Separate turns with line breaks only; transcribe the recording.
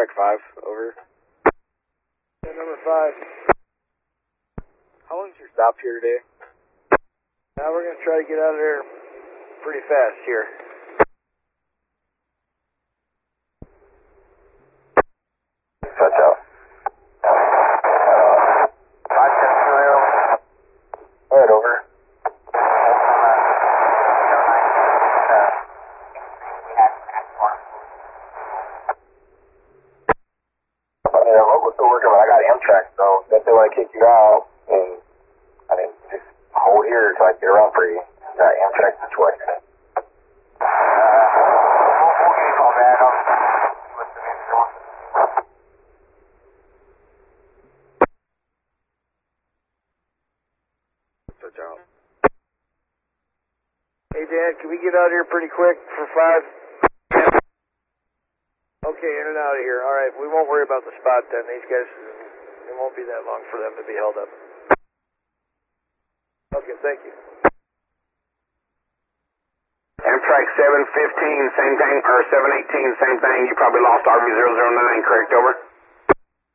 Amtrak 5, over.
Yeah, number 5.
How long's your stop here today?
Now we're going to try to get out of there pretty fast here.
Touch out. 510 Go ahead, over. The local's still working, but I got Amtrak, so if they want to kick you out, and I mean, just hold here until I get around for you. Got Amtrak situation. We'll give you a call back. I'll listen to you.
Touch out.
Hey, Dan, can we get out of here pretty quick for 5? Okay, in and out of here. All right, we won't worry about the spot then. These guys, it won't be that long for them to be held up. Okay, thank you.
Amtrak 715, same thing, or 718, same thing. You probably lost RV009, correct, over?